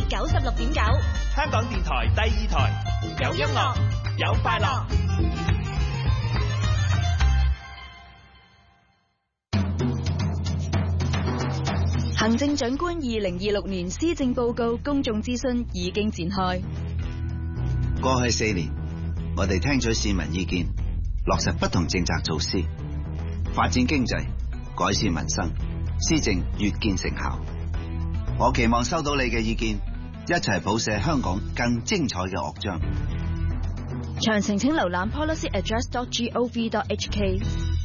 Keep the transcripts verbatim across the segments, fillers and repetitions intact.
九十六點九， 香港電台第二台，有音樂，有快樂。 行政長官二零二六年施政報告公眾諮詢已經展開。 過去四年，我哋聽取市民意見，落實不同政策措施，發展經濟，改善民生，施政越見成效。我期望收到你嘅意見，一齊譜寫香港更精彩嘅樂章。 詳情請瀏覽 policy address dot gov dot h k。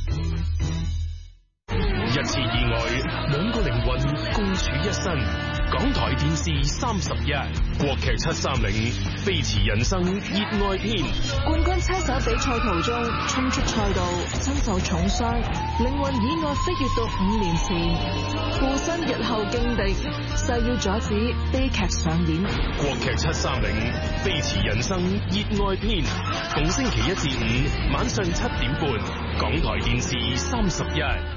一次意外，兩個靈魂共處一身。港台電視三十一，國劇七三零，飛馳人生熱愛篇。 冠軍車手比賽途中衝出賽道，身受重傷，靈魂意外飛越到五年前，附身日後勁敵，誓要阻止悲劇上演。 國劇七三零，飛馳人生熱愛篇，逢星期一至五晚上七點半，港台電視三十一。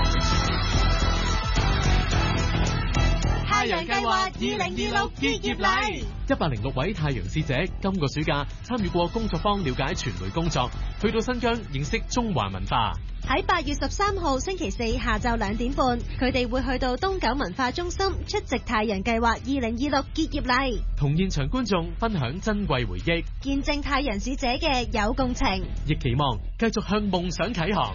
太陽計劃二零二六結業禮， 一百零六位太陽使者今個暑假參與過工作坊，了解傳媒工作，去到新疆認識中華文化。 喺八月十三號星期四下晝兩點半，佢哋會去到東九文化中心出席太陽計劃二零二六結業禮， 同現場觀眾分享珍貴回憶， 見證太陽使者嘅有共情， 亦期望繼續向夢想啟航。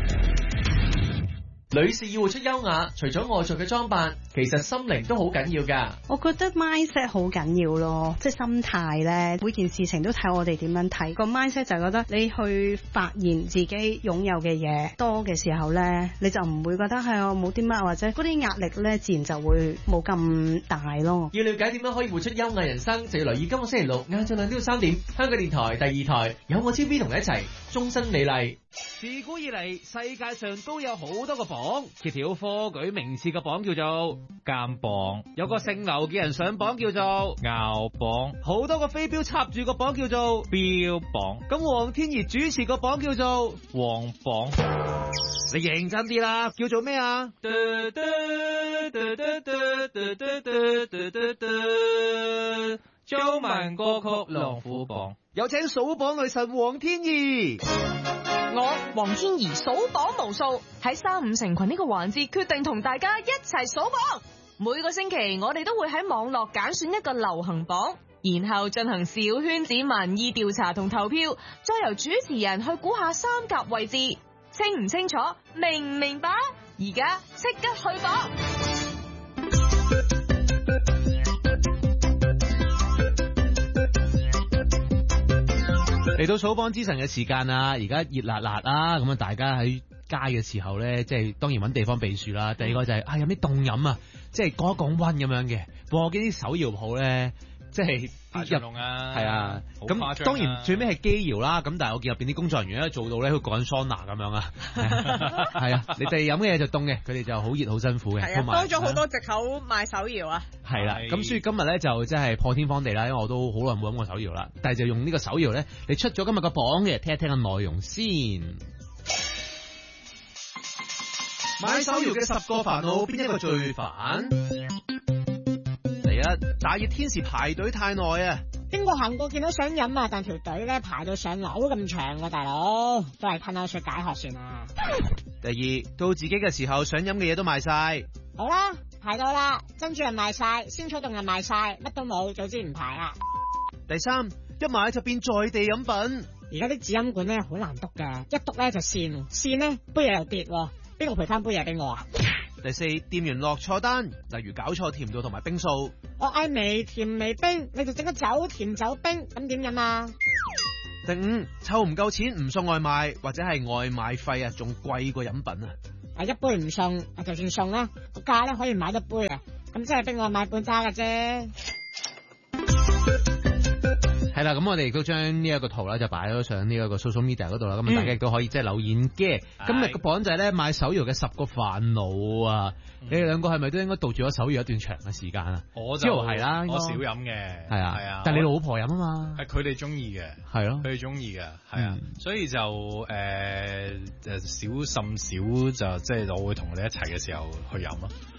女士要活出優雅，除咗外在嘅裝扮，其實心靈都好緊要㗎。 我覺得 mindset 好緊要咯，即係心態咧，每件事情都睇我哋點樣睇。個 mindset 就係覺得你去發現自己擁有嘅嘢多嘅時候咧，你就唔會覺得係我冇啲乜，或者嗰啲壓力咧，自然就會冇咁大咯。 要了解點樣可以活出優雅人生，就要留意今個星期六晏晝兩點到三點，香港電台第二台有我超 B 同你一齊終身美麗。 自古以嚟，世界上都有好多個榜，揭曉科舉名次嘅榜叫做監榜，有個姓劉嘅人上榜叫做拗榜，好多個飛鏢插住個榜叫做標榜，咁黃天怡主持個榜叫做黃榜。你認真啲啦，叫做咩啊？中文歌曲龍虎榜，有請數榜女神黃天怡。 我黃天怡數榜無數，喺三五成群呢個環節決定同大家一齊數榜。每個星期我哋都會喺網絡揀選一個流行榜，然後進行小圈子民意調查同投票，再由主持人去估下三甲位置。清唔清楚？明唔明白？而家即刻去榜！ 嚟到數榜之神嘅時間啊，而家熱辣辣啊，咁啊大家喺街嘅時候咧，即係當然揾地方避暑啦。第二個就係、是、啊有啲凍飲啊，即係降一降溫咁樣嘅。我見啲手搖鋪咧，即係入龍啊， 係啊，咁、啊、當然最尾係機搖啦。咁但係我見入邊啲工作人員咧做到咧，佢趕桑拿咁樣啊，係啊，你哋飲嘅嘢就凍嘅，佢哋就好熱好辛苦嘅。 係啊，多咗好多藉口賣手搖啊。 係啦，咁所以今日咧就真係破天荒地啦，因為我都好耐冇飲過手搖啦，但係就用呢個手搖咧，你出咗今日個榜嘅，聽一聽個內容先。 買手搖嘅十個煩惱，邊一個最煩？ 第一，大熱天時排隊太耐啊！ 經過行過見到想飲啊，但條隊咧排到上樓咁長啊，大佬都係噴下水解渴算啦。 第二，到自己嘅時候想飲嘅嘢都賣晒。 好啦，排到啦，珍珠又賣晒，鮮草凍又賣晒，乜都冇，早知唔排啦。 第三，一買就變在地飲品。 而家啲紙飲管咧好難篤嘅，一篤咧就跣，跣咧杯嘢又跌，邊個賠翻杯嘢俾我啊？ 第四，店員落錯單，例如搞錯甜度同埋冰數。 我嗌微甜微冰，你就整個走甜走冰，咁點飲啊？ 第五，湊唔夠錢唔送外賣，或者係外賣費啊，仲貴過飲品啊。 啊，一杯唔送，就算送啦，個價咧可以買一杯啊，咁即係逼我買半打嘅啫。 係啦，咁我哋亦都將呢一個圖咧就擺咗上呢一個 social media 嗰度啦，咁、嗯、大家亦都可以即係留言嘅。今日個榜就係咧買手搖嘅十個煩惱啊！嗯、你哋兩個係咪都應該杜住咗手搖一段長嘅時間啊？ 我就係啦， 我少飲嘅， 係啊， 係啊， 但係你老婆飲啊嘛， 係佢哋中意嘅， 係咯， 佢哋中意嘅，係啊，嗯、所以就誒誒、呃、少甚少就即係我會同你一齊嘅時候去飲咯。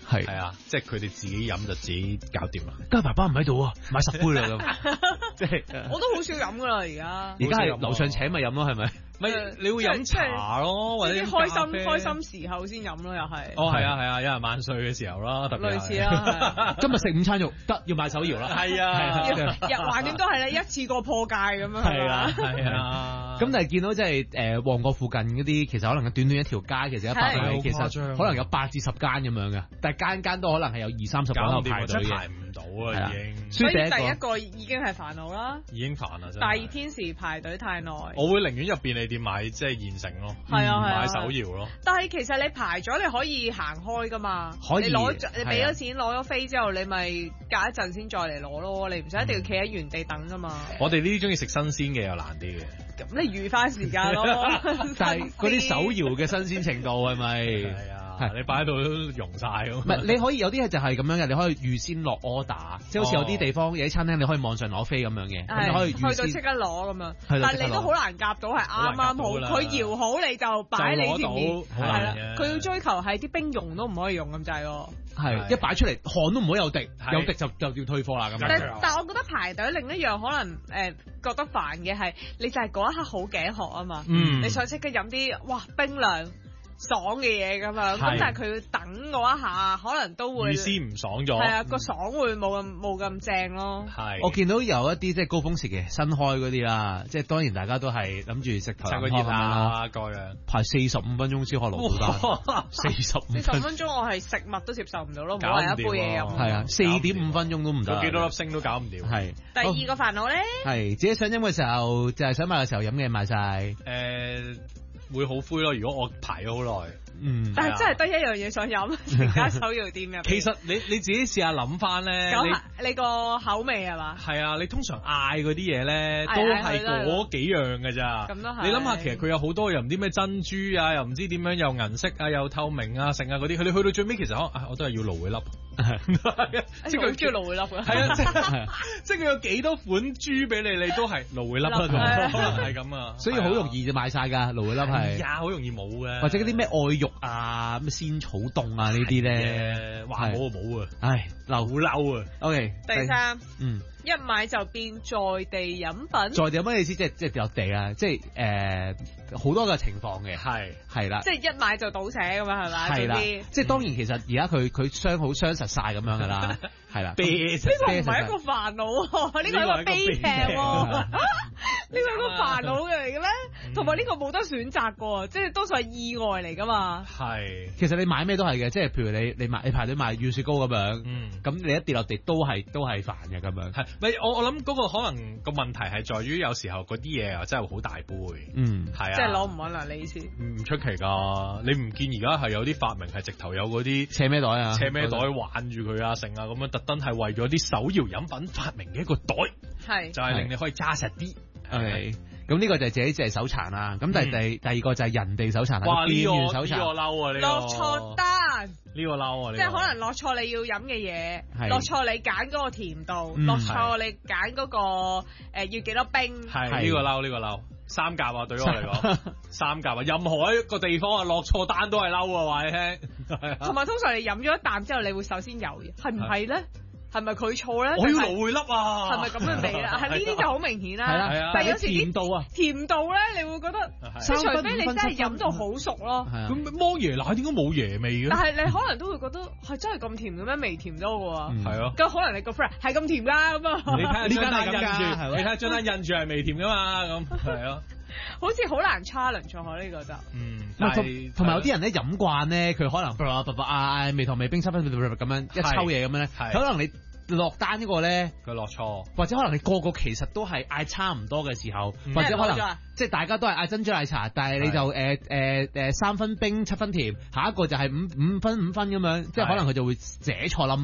係係啊，即係佢哋自己飲就自己搞掂啦。 家爸爸唔喺度啊，買十杯啦咁。即係我都好少飲噶啦，而家。 而家係樓上請咪飲咯，係咪？ 咪你會飲茶咯，或者啲開心開心時候先飲咯，又係。 哦，係啊係啊，有人萬歲嘅時候啦，特別類似啦。 今日食午餐肉得要買手搖啦。 係啊， 日橫掂都係咧，一次過破戒咁樣。 係啊係啊。 咁但係見到即係誒旺角附近嗰啲，其實可能短短一條街，其實一百米，其實可能有八至十間咁樣嘅，但係間間都可能係有二三十個喺度排隊嘅。 排唔到啊，已經。 所以第一個已經係煩惱啦。 已經煩啦，真係。大熱天時排隊太耐。 我會寧願入便利店買即係現成咯， 係啊係啊， 買手搖咯。 但係其實你排咗，你可以行開噶嘛。 可以。 你攞你俾咗錢攞咗飛之後，你咪隔一陣先再嚟攞咯。你唔使一定要企喺原地等噶嘛。 我哋呢啲中意食新鮮嘅又難啲嘅。 咁你預翻時間咯。 但係嗰啲手搖嘅新鮮程度係咪？ 係啊。係你擺喺度都溶晒咁。唔係，你可以有啲係就係咁樣嘅，你可以預先落 order，即係好似有啲地方有啲餐廳你可以網上攞飛咁樣嘅，咁你可以預先去到即刻攞咁樣。但係你都好難夾到係啱啱好，佢搖好你就擺喺你前面，係啦。佢要追求係啲冰溶都唔可以用咁滯喎。 係一擺出嚟汗都唔好有滴，有滴就就要退貨啦咁樣。 但但係我覺得排隊另一樣可能誒覺得煩嘅係，你就係嗰一刻好頸渴啊嘛，你想即刻飲啲哇冰涼爽嘅嘢咁樣，咁但係佢要等嗰一下，可能都會先唔爽咗。係啊，個爽會冇咁冇咁正咯。 係， 我見到有一啲即係高峰時期新開嗰啲啦，即係當然大家都係諗住食頭個熱啊，個樣排四十五分鐘先可以攞到單，四十五四十分鐘我係食物都接受唔到咯，冇係一杯嘢飲。 係啊，四點五分鐘都唔得， 幾多粒星都搞唔掂。 係。 第二個煩惱咧，係自己想飲嘅時候，就係想買嘅時候飲嘅買晒。 誒。會好灰咯，如果我排咗好耐。 嗯， 但係真係得一樣嘢想飲，成間手搖店入。 其實你你自己試下諗翻咧， 你你個口味係嘛？ 係啊，你通常嗌嗰啲嘢咧，都係嗰幾樣㗎咋。咁都係。你諗下，其實佢有好多又唔知咩珍珠啊，又唔知點樣又銀色啊，又透明啊，剩啊嗰啲，佢哋去到最尾其實可能我都係要蘆薈粒。 即係佢中意蘆薈粒嘅。 係啊，即係即係佢有幾多款珠俾你，你都係蘆薈粒啦，可能係咁啊。 所以好容易就賣晒㗎，蘆薈粒係。 呀，好容易冇嘅。 或者嗰啲咩愛玉啊，咩仙草凍啊呢啲咧， 話冇就冇啊， 唉， 好嬲啊。 OK， 第三， 嗯， 一買就變在地飲品。 在地有乜意思？即係即係落地啊！即係誒好多嘅情況嘅， 係係啦， 即係一買就倒瀉咁樣係咪？ 係啦，即係當然其實而家佢佢傷好傷實晒咁樣㗎啦，係啦。 呢個唔係一個煩惱，呢個係一個悲劇喎。呢個係一個煩惱嘅嚟嘅咩？同埋呢個冇得選擇㗎，即係多數係意外嚟㗎嘛。 係， 其實你買咩都係嘅，即係譬如你你買你排隊買軟雪糕咁樣， 嗯， 咁你一跌落地都係都係煩嘅咁樣。 係，咪我我諗嗰個可能個問題係在於有時候嗰啲嘢啊真係好大杯， 嗯，係啊， 即係攞唔穩啦，你意思？ 唔出奇㗎，你唔見而家係有啲發明係直頭有嗰啲斜孭袋啊， 斜孭袋挽住佢啊，成啊咁樣，特登係為咗啲手搖飲品發明嘅一個袋， 係就係令你可以揸實啲。 OK，咁呢個就係自己即係手殘啦。咁第第第二個就係人哋手殘， 哇！呢個手殘呢個嬲啊！呢個落錯單， 呢個嬲啊！ 即係可能落錯你要飲嘅嘢，落錯你揀嗰個甜度，落錯你揀嗰個誒要幾多冰。 係呢個嬲，呢個嬲，三甲啊！對於我嚟講，三甲啊！任何一個地方啊，落錯單都係嬲啊！話你聽。 同埋通常你飲咗一啖之後，你會首先猶豫，係唔係咧？係咪佢錯咧？ 我要蘆薈粒啊！ 係咪咁嘅味啦？係呢啲就好明顯啦。 係啦， 但係有時甜度啊， 甜度咧，你會覺得，即係除非你真係飲到好熟咯。 咁摩椰奶點解冇椰味嘅？ 但係你可能都會覺得係真係咁甜嘅咩？未甜多嘅喎。 係咯。 咁可能你個 friend 係咁甜㗎咁啊？ 你睇下張單印住，你睇下張單印住係未甜㗎嘛？咁係咯。 好似好難 challenge 咗呢個就。 嗯。 同同埋有啲人咧飲慣咧，佢可能叭叭叭啊微糖味冰七分咁樣一抽嘢咁樣咧，可能你。落單呢個咧， 佢落錯， 或者可能你個個其實都係嗌差唔多嘅時候， 嗯、 或者可能即係大家都係嗌珍珠奶茶，但係你就誒誒誒三分冰七分甜，下一個就係五五分五分咁樣，即係可能佢就會寫錯冧。